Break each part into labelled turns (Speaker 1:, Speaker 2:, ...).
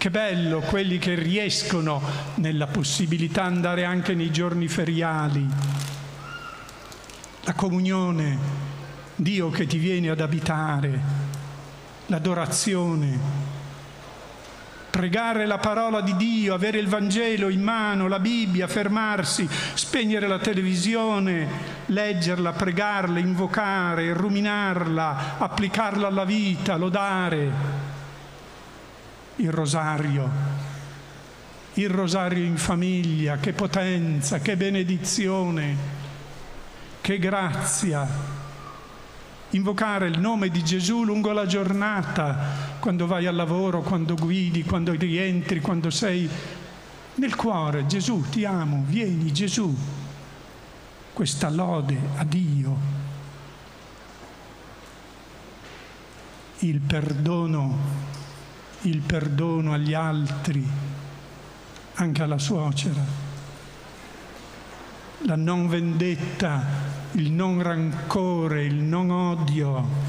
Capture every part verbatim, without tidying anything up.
Speaker 1: Che bello quelli che riescono, nella possibilità, andare anche nei giorni feriali. La comunione, Dio che ti viene ad abitare, l'adorazione, pregare la parola di Dio, avere il Vangelo in mano, la Bibbia, fermarsi, spegnere la televisione, leggerla, pregarla, invocare, ruminarla, applicarla alla vita, lodare. Il rosario, il rosario in famiglia, che potenza, che benedizione, che grazia. Invocare il nome di Gesù lungo la giornata, quando vai al lavoro, quando guidi, quando rientri, quando sei nel cuore. Gesù, ti amo, vieni Gesù. Questa lode a Dio. Il perdono. il perdono agli altri, anche alla suocera, la non vendetta, il non rancore, il non odio.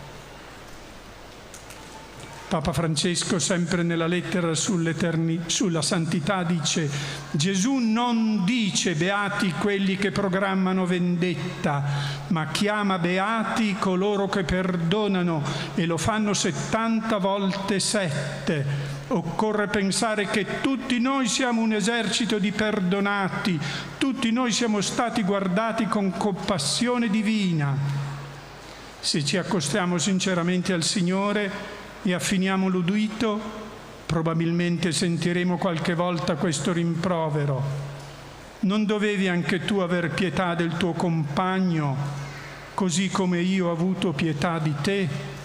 Speaker 1: Papa Francesco, sempre nella lettera sulla santità, dice: Gesù non dice beati quelli che programmano vendetta, ma chiama beati coloro che perdonano e lo fanno settanta volte sette. Occorre pensare che tutti noi siamo un esercito di perdonati, tutti noi siamo stati guardati con compassione divina. Se ci accostiamo sinceramente al Signore e affiniamo l'udito, probabilmente sentiremo qualche volta questo rimprovero: non dovevi anche tu aver pietà del tuo compagno, così come io ho avuto pietà di te?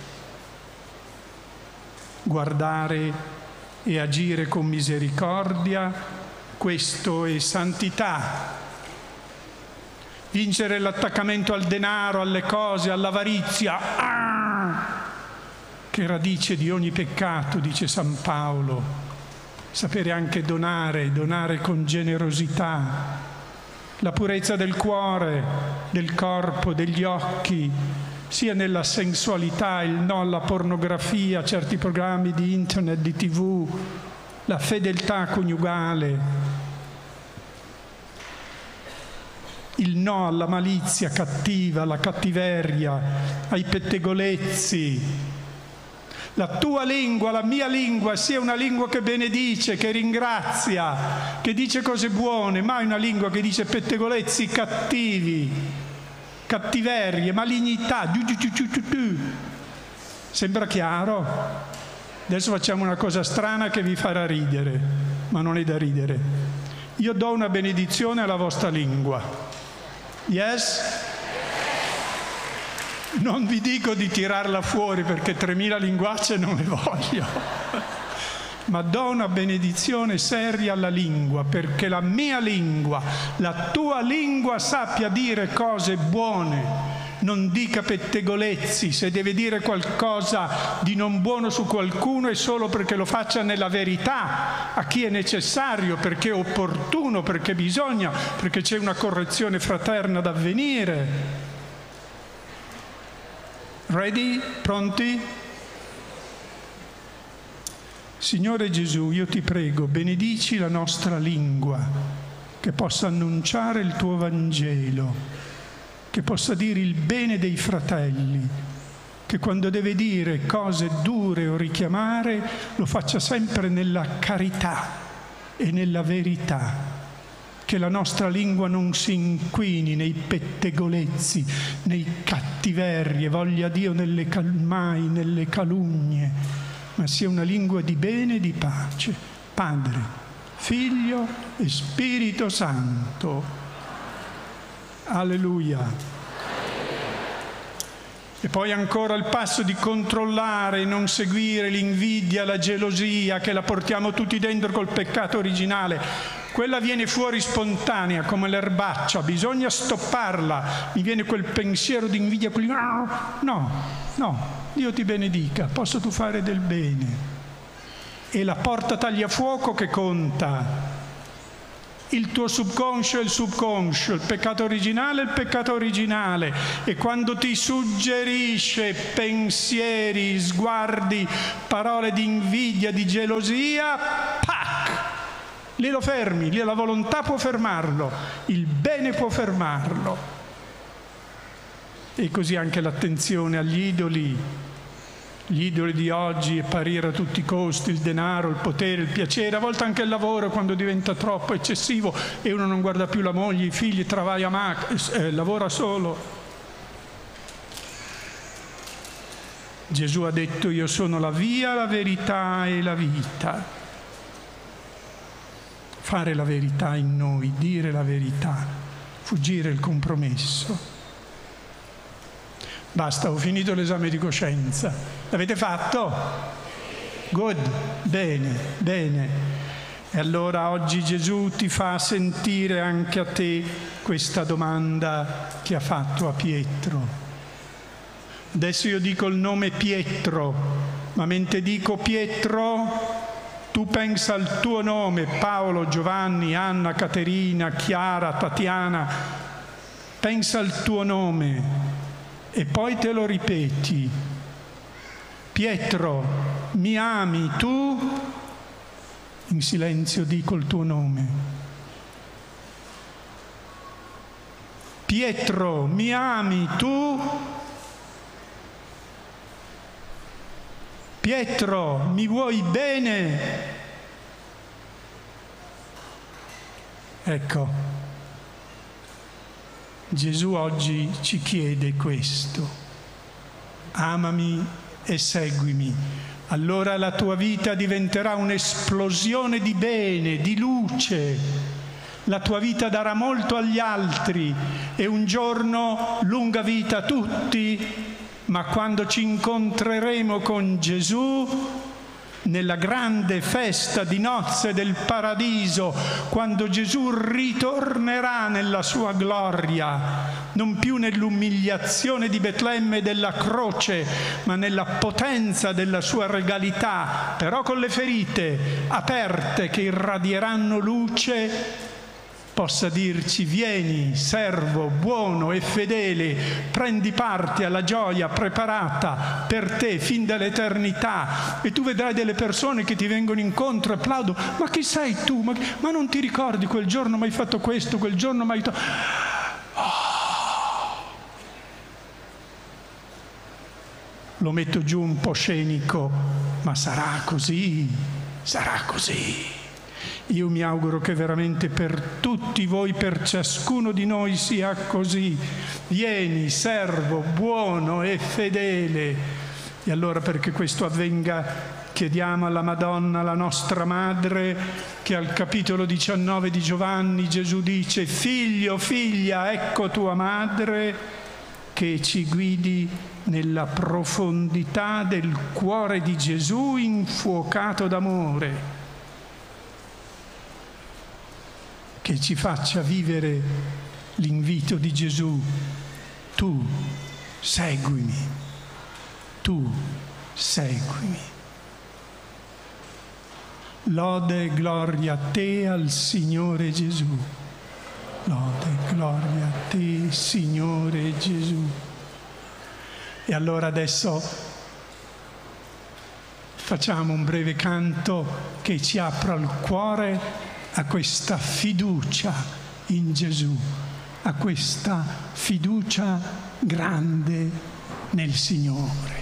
Speaker 1: Guardare e agire con misericordia, questo è santità. Vincere l'attaccamento al denaro, alle cose, all'avarizia, ah! che radice di ogni peccato, dice San Paolo. Sapere anche donare, donare con generosità. La purezza del cuore, del corpo, degli occhi, sia nella sensualità, il no alla pornografia, a certi programmi di internet, di tivù, la fedeltà coniugale, il no alla malizia cattiva, alla cattiveria, ai pettegolezzi. La tua lingua, la mia lingua, sia una lingua che benedice, che ringrazia, che dice cose buone, mai una lingua che dice pettegolezzi cattivi, cattiverie, malignità. Sembra chiaro? Adesso facciamo una cosa strana che vi farà ridere, ma non è da ridere. Io do una benedizione alla vostra lingua. Yes? Non vi dico di tirarla fuori perché tremila linguacce non le voglio, ma do una benedizione seria alla lingua, perché la mia lingua, la tua lingua sappia dire cose buone, non dica pettegolezzi. Se deve dire qualcosa di non buono su qualcuno è solo perché lo faccia nella verità, a chi è necessario, perché è opportuno, perché bisogna, perché c'è una correzione fraterna da avvenire. Ready? Pronti? Signore Gesù, io ti prego, benedici la nostra lingua, che possa annunciare il tuo Vangelo, che possa dire il bene dei fratelli, che quando deve dire cose dure o richiamare, lo faccia sempre nella carità e nella verità. Che la nostra lingua non si inquini nei pettegolezzi, nei cattiverie, voglia Dio nelle cal- mai nelle calunnie, ma sia una lingua di bene e di pace. Padre, Figlio e Spirito Santo. Alleluia. E poi ancora il passo di controllare e non seguire l'invidia, la gelosia, che la portiamo tutti dentro col peccato originale. Quella viene fuori spontanea come l'erbaccia, bisogna stopparla. Mi viene quel pensiero di invidia, quelli... no, no, Dio ti benedica, posso tu fare del bene. E la porta tagliafuoco che conta, Il tuo subconscio è il subconscio, il peccato originale è il peccato originale, e quando ti suggerisce pensieri, sguardi, parole di invidia, di gelosia, pac! Lì lo fermi, lì la volontà può fermarlo, il bene può fermarlo. E così anche l'attenzione agli idoli. Gli idoli di oggi è parire a tutti i costi, il denaro, il potere, il piacere, a volte anche il lavoro quando diventa troppo eccessivo e uno non guarda più la moglie, i figli, travaglia ma eh, lavora solo. Gesù ha detto: io sono la via, la verità e la vita. Fare la verità in noi, dire la verità, fuggire il compromesso. Basta, ho finito l'esame di coscienza. L'avete fatto? Good, bene, bene. E allora oggi Gesù ti fa sentire anche a te questa domanda che ha fatto a Pietro. Adesso io dico il nome Pietro, ma mentre dico Pietro, tu pensa al tuo nome, Paolo, Giovanni, Anna, Caterina, Chiara, Tatiana, pensa al tuo nome. E poi te lo ripeti. Pietro, mi ami tu? In silenzio dico il tuo nome. Pietro, mi ami tu? Pietro, mi vuoi bene? Ecco. Gesù oggi ci chiede questo: amami e seguimi. Allora la tua vita diventerà un'esplosione di bene, di luce. La tua vita darà molto agli altri e un giorno lunga vita a tutti, ma quando ci incontreremo con Gesù nella grande festa di nozze del paradiso, quando Gesù ritornerà nella sua gloria, non più nell'umiliazione di Betlemme e della croce, ma nella potenza della sua regalità, però con le ferite aperte che irradieranno luce, possa dirci: vieni, servo buono e fedele, prendi parte alla gioia preparata per te fin dall'eternità. E tu vedrai delle persone che ti vengono incontro e applaudono: ma chi sei tu? Ma, ma non ti ricordi quel giorno mi hai fatto questo, quel giorno mi hai fatto... Oh. Lo metto giù un po' scenico, ma sarà così, sarà così. Io mi auguro che veramente per tutti voi, per ciascuno di noi sia così. Vieni, servo buono e fedele. E allora, perché questo avvenga, chiediamo alla Madonna, la nostra Madre, che al capitolo diciannove di Giovanni Gesù dice: figlio, figlia, ecco tua madre, che ci guidi nella profondità del cuore di Gesù infuocato d'amore, che ci faccia vivere l'invito di Gesù: tu seguimi, tu seguimi. Lode e gloria a te, al Signore Gesù. Lode e gloria a te, Signore Gesù. E allora adesso facciamo un breve canto che ci apra il cuore a questa fiducia in Gesù, a questa fiducia grande nel Signore.